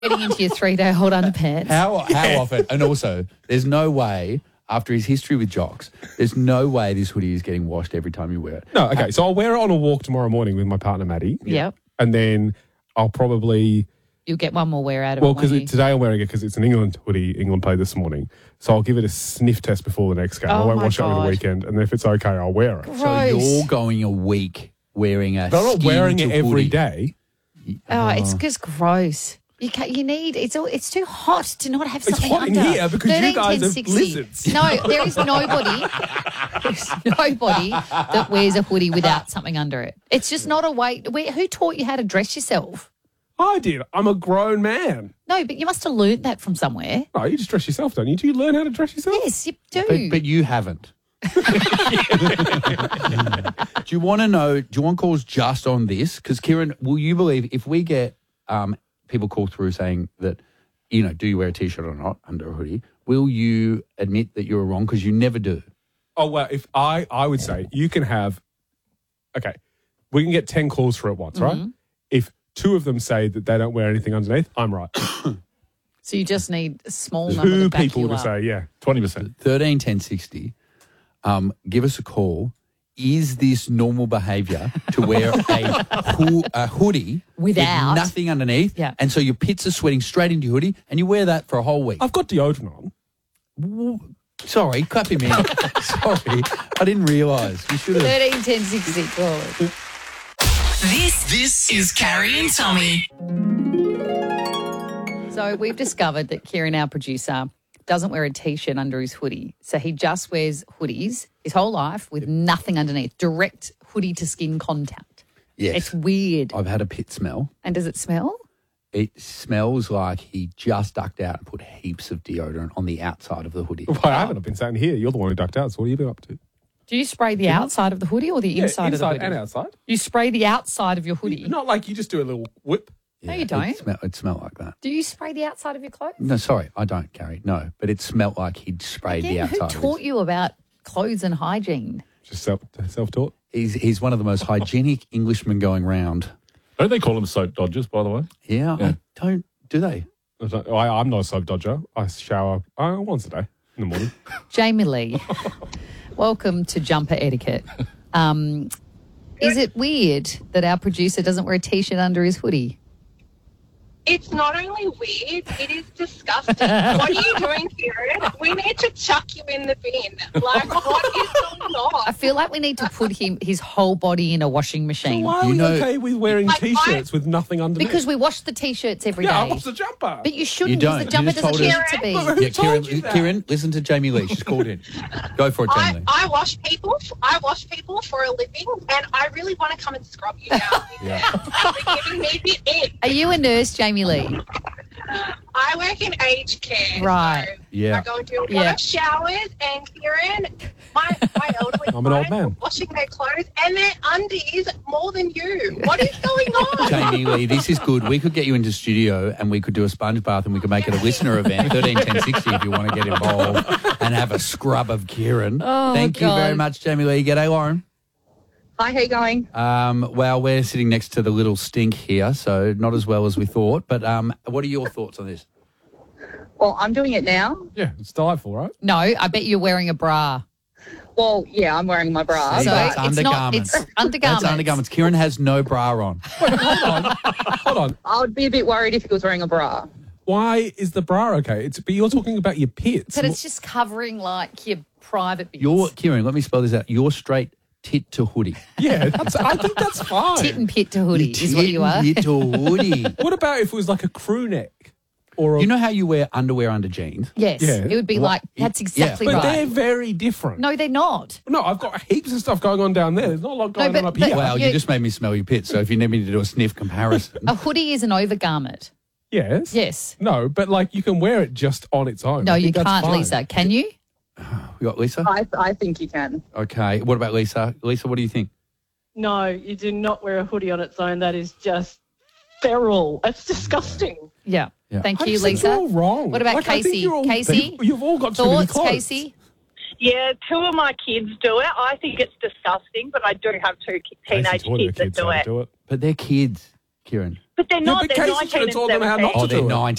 Getting into your 3-day-old underpants. How often? And also, there's no way, after his history with jocks, there's no way this hoodie is getting washed every time you wear it. No, okay. So I'll wear it on a walk tomorrow morning with my partner, Maddie. Yep. And then I'll probably... You'll get one more wear out of Well, it, because won't you? today I'm wearing it because it's an England hoodie. England played this morning. So I'll give it a sniff test before the next game. I Oh, won't my wash it over the God. weekend. And if it's okay, I'll wear it. So you're going a week wearing a But I'm not wearing it every hoodie. day. Oh, it's just gross. You need it's too hot to not have It's something hot in under. here because you 13, guys 10, have 60. blizzards. No, there is nobody. There's nobody that wears a hoodie without something under it. It's just not a way. Who taught you how to dress yourself? I did. I'm a grown man. No, but you must have learnt that from somewhere. No, you just dress yourself, don't you? Do you learn how to dress yourself? Yes, you do. But you haven't. Do you want to know, do you want calls just on this? Because, Kieran, will you believe if we get people call through saying that, do you wear a T-shirt or not under a hoodie, will you admit that you're wrong? Because you never do. Oh, well, if I would say you can have, okay, we can get 10 calls for it once, right? If 2 of them say that they don't wear anything underneath, I'm right. So you just need a small number 2 to back people you to up. say, yeah. 20%. 13 10 60. Give us a call. Is this normal behaviour to wear a hoodie Without? with nothing underneath? Yeah. And so your pits are sweating straight into your hoodie and you wear that for a whole week? I've got deodorant on. Sorry, clap him in. Sorry, I didn't realise. You should have. 13 10 60 call. This is Carrie and Tommy. So we've discovered that Kieran, our producer, doesn't wear a T-shirt under his hoodie. So he just wears hoodies his whole life with nothing underneath, direct hoodie to skin contact. Yes. It's weird. I've had a pit smell. And does it smell? It smells like he just ducked out and put heaps of deodorant on the outside of the hoodie. Well, I haven't. I've been sitting here. You're the one who ducked out. So what have you been up to? Do you spray the outside of the hoodie or the inside of the hoodie? and outside. You spray the outside of your hoodie? Not like you just do a little whip. No, you don't. It smelled like that. Do you spray the outside of your clothes? No, sorry, I don't, Carrie. No, but it smelled like he'd sprayed the Again, outside. who of his- taught you about clothes and hygiene? Just self-taught. He's one of the most hygienic Englishmen going round. Don't they call them soap dodgers, by the way? Yeah, Yeah. I don't. Do they? I'm not a soap dodger. I shower once a day in the morning. Jamie Lee, welcome to Jumper Etiquette. Is it weird that our producer doesn't wear a T-shirt under his hoodie? It's not only weird, it is disgusting. What are you doing, Kieran? We need to chuck you in the bin. Like, what is going on? I feel like we need to put his whole body in a washing machine. Why are we okay with wearing Like, T-shirts with nothing underneath? Because we wash the T-shirts every I day. wash the jumper. But you shouldn't, You because the don't. jumper You just doesn't told need us- to be. Who Yeah, told you that? Kieran, listen to Jamie Lee. She's called in. Go for it, Jamie Lee. I wash people. I wash people for a living, and I really want to come and scrub you down. You're giving me the ick. Are you a nurse, Jamie Lee? I work in aged care. Right. So Yeah. I go and do a lot Yeah. of showers, and Kieran, my elderly I'm an old clients man. are washing their clothes and their undies more than you. What is going on? Jamie Lee, this is good. We could get you into studio and we could do a sponge bath and we could make it a listener event, 13 10 60 if you want to get involved and have a scrub of Kieran. Oh, Thank you God. very much, Jamie Lee. G'day, Lauren. Hi, how you going? Well, we're sitting next to the little stink here, so not as well as we thought. But what are your thoughts on this? Well, I'm doing it now. Yeah, it's delightful, right? No, I bet you're wearing a bra. Well, yeah, I'm wearing my bra. See, So that's it's not. undergarments. It's undergarments. That's undergarments. Kieran has no bra on. Hold on. I would be a bit worried if he was wearing a bra. Why is the bra okay? But you're talking about your pits. But it's just covering like your private bits. Kieran, let me spell this out. You're straight tit to hoodie. Yeah, I think that's fine. tit and pit to hoodie is what you are. Tit to hoodie. What about if it was like a crew neck? Or a, You know how you wear underwear under jeans? Yes, Yeah. it would be What- like that's exactly but they're right. very different. No, they're not. No, I've got heaps of stuff going on down there. There's not a lot going but- on up but- here. Well, Yeah. you just made me smell your pits. So if you need me to do a sniff comparison, A hoodie is an overgarment. Yes. Yes. No, but like you can wear it just on its own. No, I you think that's can't, fine. Lisa. Can you? we got Lisa. I think you can. Okay. What about Lisa? Lisa, what do you think? No, you do not wear a hoodie on its own. That is just feral. It's disgusting. Yeah. Yeah. Thank I you, just think Lisa. you're all wrong. What about Like, I think Casey? you're all- Casey? You've all got too many Thoughts, clothes. Casey? Yeah, 2 of my kids do it. I think it's disgusting, but I do have 2 Casey's teenage one of the kids that do how to it. do it. But they're kids. Kieran? Yeah, But they're not. but They're Casey 19 should have and told them how 17. not to Oh, they're do it. 19.